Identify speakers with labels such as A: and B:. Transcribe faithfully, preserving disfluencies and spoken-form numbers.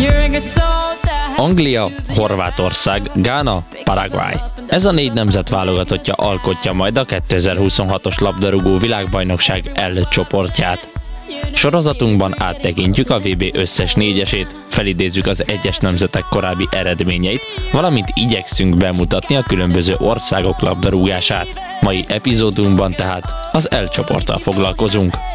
A: Anglia, Horvátország, Gána, Paraguay. Ez a négy nemzet válogatottja alkotja majd a kétezer-huszonhatos labdarúgó világbajnokság L csoportját. Sorozatunkban áttekintjük a vé bé összes négyesét, felidézzük az egyes nemzetek korábbi eredményeit, valamint igyekszünk bemutatni a különböző országok labdarúgását. Mai epizódunkban tehát az L csoporttal foglalkozunk.